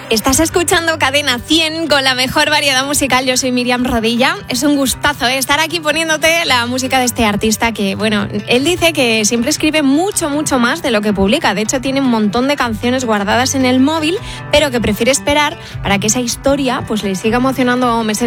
Estás escuchando Cadena 100 con la mejor variedad musical. Yo soy Miriam Rodilla. Es un gustazo estar aquí poniéndote la música de este artista que, bueno, él dice que siempre escribe mucho más de lo que publica. De hecho, tiene un montón de canciones guardadas en el móvil, pero que prefiere esperar para que esa historia pues le siga emocionando meses